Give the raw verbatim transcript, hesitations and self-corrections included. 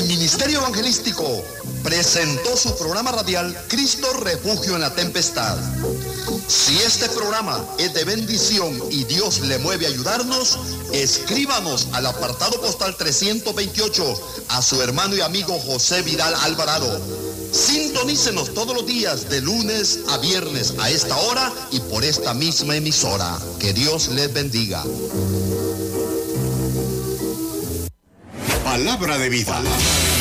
Ministerio Evangelístico presentó su programa radial Cristo Refugio en la Tempestad. Si este programa es de bendición y Dios le mueve a ayudarnos, escríbanos al apartado postal trescientos veintiocho a su hermano y amigo José Vidal Alvarado. Sintonícenos todos los días de lunes a viernes a esta hora y por esta misma emisora. Que Dios les bendiga. Palabra de vida.